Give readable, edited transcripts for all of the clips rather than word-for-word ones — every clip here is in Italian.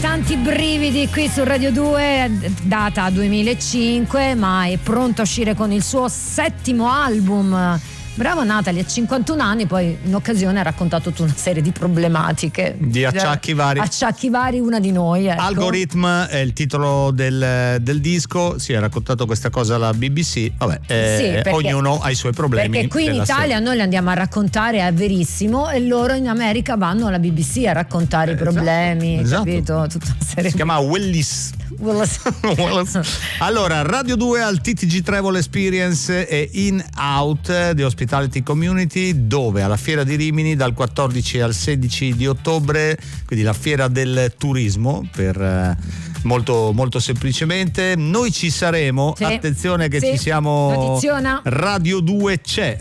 tanti brividi qui su Radio 2, data 2005, ma è pronto a uscire con il suo 7° album. Bravo Natalie, a 51 anni, poi in occasione ha raccontato tutta una serie di problematiche, di acciacchi vari, una di noi, ecco. Algorithm è il titolo del disco. Si è raccontato questa cosa alla BBC. Vabbè, perché, ognuno ha i suoi problemi. Perché qui in Italia noi li andiamo a raccontare, è verissimo, e loro in America vanno alla BBC a raccontare i problemi, esatto. Capito? Tutta una serie. Si chiama Willis. Allora, Radio 2 al TTG Travel Experience e In Out di Hospitality Community, dove alla Fiera di Rimini dal 14 al 16 di ottobre, quindi la fiera del turismo per molto molto semplicemente. Noi ci saremo, sì. Attenzione che ci siamo. Notiziona. Radio 2 c'è.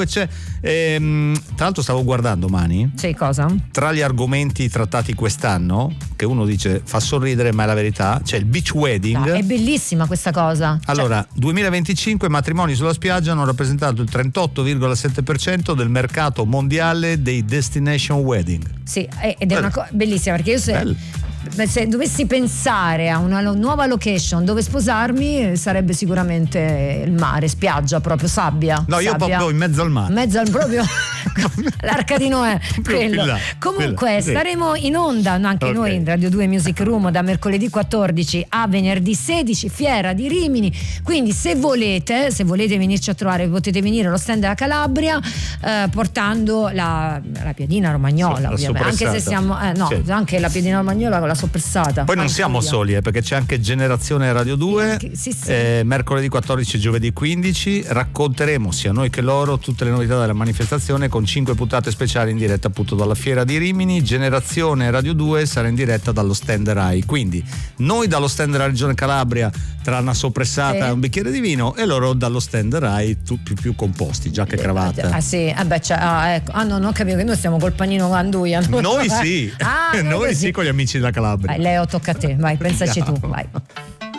Tra l'altro stavo guardando, Mani. Sì, cosa? Tra gli argomenti trattati quest'anno, che uno dice fa sorridere ma è la verità, c'è il beach wedding. È bellissima questa cosa. Allora, 2025 matrimoni sulla spiaggia hanno rappresentato il 38,7% del mercato mondiale dei destination wedding. Sì, ed è una cosa bellissima, perché io se dovessi pensare a una nuova location dove sposarmi, sarebbe sicuramente il mare, spiaggia, proprio sabbia. No, io proprio in mezzo al mare. Proprio l'Arca di Noè. Comunque staremo in onda anche noi in Radio 2 Music Room da mercoledì 14 a venerdì 16, Fiera di Rimini. Quindi se volete venirci a trovare, potete venire allo stand della Calabria portando la piadina romagnola, ovviamente. Anche se siamo anche la piadina romagnola con la soppressata. Poi non siamo soli, perché c'è anche Generazione Radio 2, sì. Mercoledì 14 e giovedì 15 racconteremo sia noi che loro tutte le novità della manifestazione, con 5 puntate speciali in diretta appunto dalla Fiera di Rimini. Generazione Radio 2 sarà in diretta dallo stand Rai, quindi noi dallo stand della Regione Calabria tra una soppressata e un bicchiere di vino, e loro dallo stand Rai più composti, giacca e cravatta. Ecco. Non ho capito che noi stiamo col panino Ganduia. Noi sì, noi sì, con gli amici della Calabria. Vai, Leo, tocca a te, vai, pensaci tu, vai.